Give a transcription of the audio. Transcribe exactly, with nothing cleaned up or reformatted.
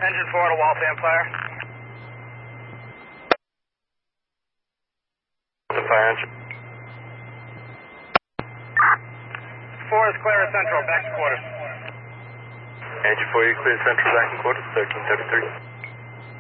Engine four to Wall Vampire. The fire engine. four is clear at Central, back to quarters. Engine four, you clear Central, back in quarters, thirteen thirty-three.